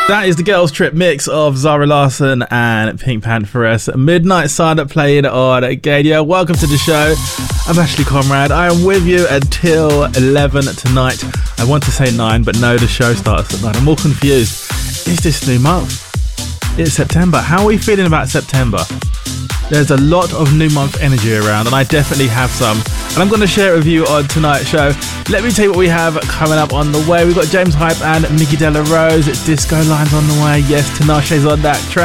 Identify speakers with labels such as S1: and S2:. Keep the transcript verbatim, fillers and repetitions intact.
S1: That is the Girls Trip mix of Zara Larsson and Pink Pantheress. Midnight Sun playing on Gadia. Welcome to the show. I'm Ashley Conrad. I am with you until eleven tonight. I want to say nine, but no, the show starts at nine. I'm all confused. Is this new month? It's September. How are we feeling about September? There's a lot of new month energy around, and I definitely have some. And I'm going to share it with you on tonight's show. Let me tell you what we have coming up on the way. We've got James Hype and Mickey Della Rose. Disco Lines on the way. Yes, Tinashe's on that track.